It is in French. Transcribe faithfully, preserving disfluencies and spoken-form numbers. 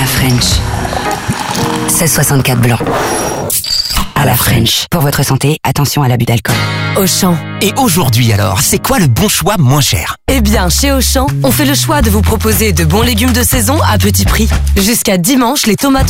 French. seize soixante-quatre blanc. À la French. Pour votre santé, attention à l'abus d'alcool. Auchan. Et aujourd'hui alors, c'est quoi le bon choix moins cher? Eh bien, chez Auchan, on fait le choix de vous proposer de bons légumes de saison à petit prix. Jusqu'à dimanche, les tomates